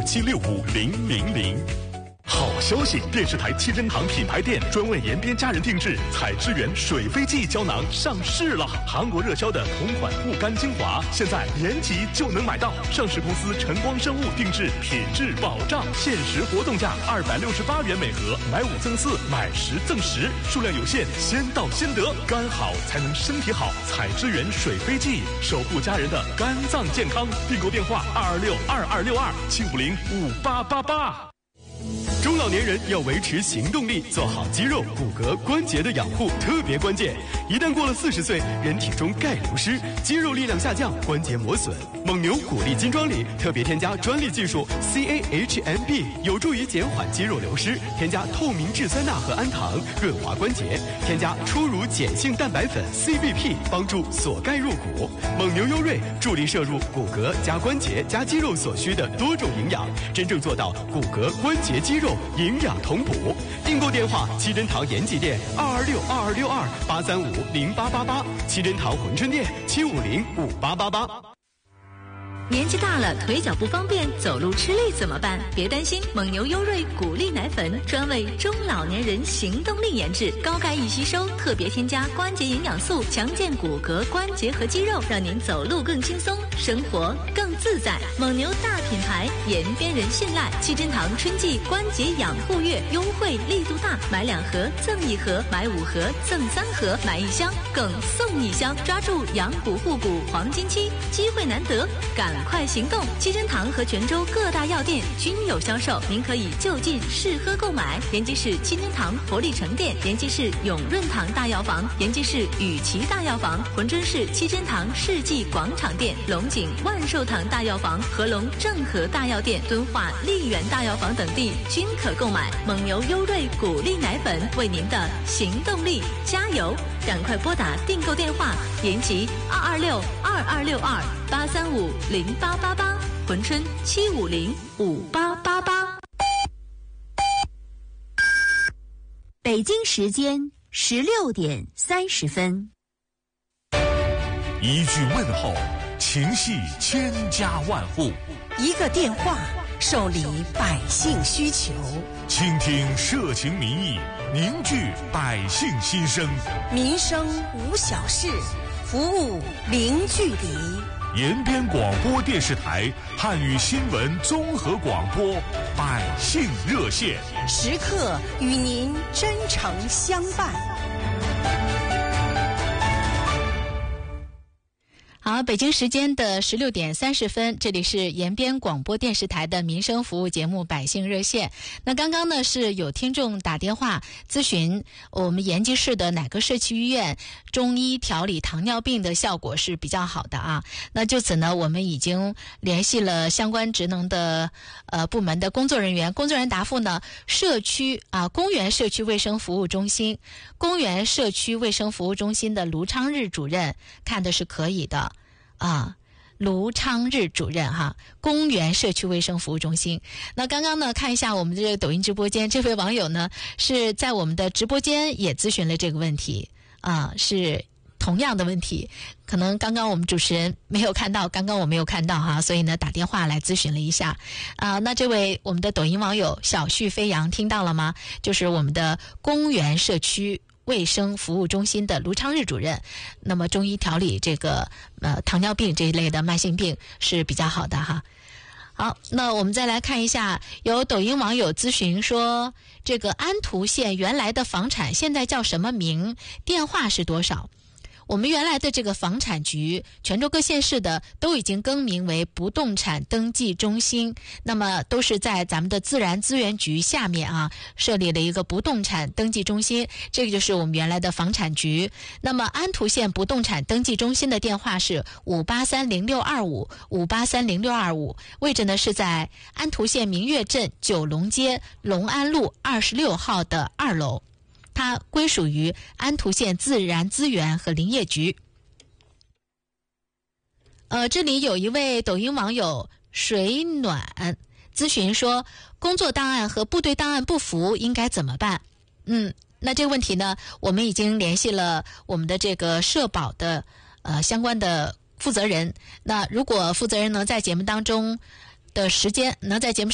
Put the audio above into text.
57650000。好消息！电视台七珍堂品牌店专为延边家人定制采之源水飞蓟胶囊上市了。韩国热销的同款护肝精华，现在延吉就能买到。上市公司晨光生物定制，品质保障，限时活动价268元每盒，买5赠4，买10赠10，数量有限，先到先得。肝好才能身体好，采之源水飞蓟，守护家人的肝脏健康。订购电话2262262，7505888。中老年人要维持行动力，做好肌肉、骨骼、关节的养护特别关键。一旦过了40岁，人体中钙流失，肌肉力量下降，关节磨损。蒙牛骨力金装里特别添加专利技术 CAHMB， 有助于减缓肌肉流失。添加透明质酸钠和氨糖，润滑关节。添加初乳碱性蛋白粉 CBP， 帮助锁钙入骨。蒙牛优瑞助力摄入骨骼加关节加肌肉所需的多种营养，真正做到骨骼、关节、肌肉营养同补。订购电话：七珍堂延吉店2262262，8350888；七珍堂珲春店7505888。 年纪大了，腿脚不方便，走路吃力怎么办？别担心，蒙牛优瑞骨力奶粉专为中老年人行动力研制，高钙易吸收，特别添加关节营养素，强健骨骼、关节和肌肉，让您走路更轻松，生活更自在。蒙牛大品牌，延边人信赖。七珍堂春季关节养护月优惠力度大，买2盒赠1盒，买5盒赠3盒，买1箱更送1箱，抓住养骨护骨黄金期，机会难得，赶快行动！七珍堂和泉州各大药店均有销售，您可以就近试喝购买。延吉市七珍堂活力城店，延吉市永润堂大药房，延吉市雨琦大药房，珲春市七珍堂世纪广场店，龙井万寿堂大药房，合龙正和大药店，敦化丽园大药房等地均可购买。蒙牛优瑞骨力奶粉，为您的行动力加油！赶快拨打订购电话：延吉2262262，8350888，珲春7505888。 北京时间16点30分。 一句问候，情系千家万户； 一个电话，受理百姓需求。 倾听社情民意，凝聚百姓心声。 民生无小事，服务零距离。 延边广播电视台汉语新闻综合广播百姓热线， 时刻与您真诚相伴。 好，北京时间的16点30分，这里是延边广播电视台的民生服务节目百姓热线。那刚刚呢是有听众打电话咨询我们延吉市的哪个社区医院中医调理糖尿病的效果是比较好的啊。那就此呢，我们已经联系了相关职能的部门的工作人员，工作人员答复呢，公园社区卫生服务中心的卢昌日主任看的是可以的。卢昌日主任公园社区卫生服务中心。那刚刚呢，看一下我们的这个抖音直播间，这位网友呢是在我们的直播间也咨询了这个问题是同样的问题，可能刚刚我们主持人没有看到，刚刚我没有看到所以呢打电话来咨询了一下那这位我们的抖音网友小旭飞扬听到了吗？就是我们的公园社区卫生服务中心的卢昌日主任，那么中医调理这个糖尿病这一类的慢性病是比较好的哈。好，那我们再来看一下，有抖音网友咨询说，这个安图县原来的房产现在叫什么名？电话是多少？我们原来的这个房产局，泉州各县市的都已经更名为不动产登记中心，那么都是在咱们的自然资源局下面设立了一个不动产登记中心，这个就是我们原来的房产局。那么安图县不动产登记中心的电话是5830625，5830625，位置呢是在安图县明月镇九龙街隆安路26号的2楼。它归属于安图县自然资源和林业局。这里有一位抖音网友水暖咨询说，工作档案和部队档案不符应该怎么办？那这个问题呢，我们已经联系了我们的这个社保的相关的负责人。那如果负责人能在节目当中的时间，能在节目